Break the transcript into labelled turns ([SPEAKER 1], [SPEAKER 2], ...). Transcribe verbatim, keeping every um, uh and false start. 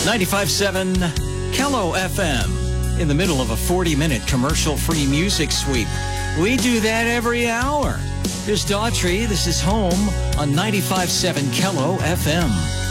[SPEAKER 1] ninety-five point seven Kello F M, in the middle of a forty-minute commercial-free music sweep. We do that every hour. Here's Daughtry. This is Home on ninety-five point seven Kello F M.